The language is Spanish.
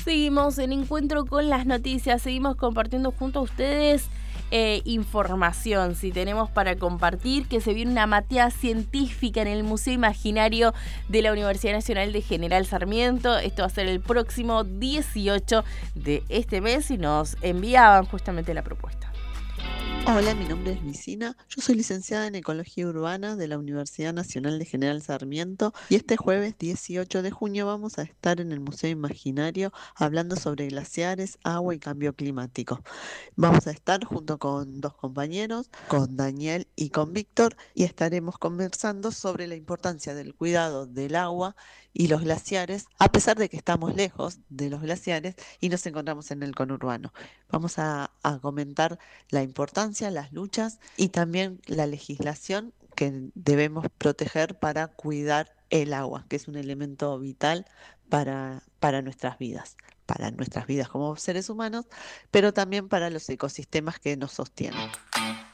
Seguimos en Encuentro con las Noticias, seguimos compartiendo junto a ustedes información, si tenemos para compartir, que se viene una mateada científica en el Museo Imaginario de la Universidad Nacional de General Sarmiento. Esto va a ser el próximo 18 de este mes y nos enviaban justamente la propuesta. Hola, mi nombre es Luisina. Yo soy licenciada en Ecología Urbana de la Universidad Nacional de General Sarmiento y este jueves 18 de junio vamos a estar en el Museo Imaginario hablando sobre glaciares, agua y cambio climático. Vamos a estar junto con dos compañeros, con Daniel y con Víctor, y estaremos conversando sobre la importancia del cuidado del agua y los glaciares, a pesar de que estamos lejos de los glaciares y nos encontramos en el conurbano. Vamos a comentar la importancia, las luchas y también la legislación que debemos proteger para cuidar el agua, que es un elemento vital para nuestras vidas como seres humanos, pero también para los ecosistemas que nos sostienen.